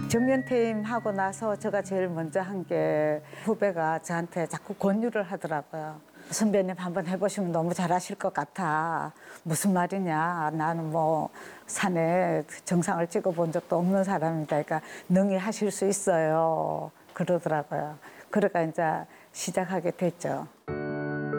정년퇴임 하고 나서 제가 제일 먼저 한 게 후배가 저한테 자꾸 권유를 하더라고요. 선배님 한번 해보시면 너무 잘하실 것 같아. 무슨 말이냐. 나는 뭐 산에 정상을 찍어본 적도 없는 사람이다. 그러니까 능히 하실 수 있어요. 그러더라고요. 그러니까 이제 시작하게 됐죠.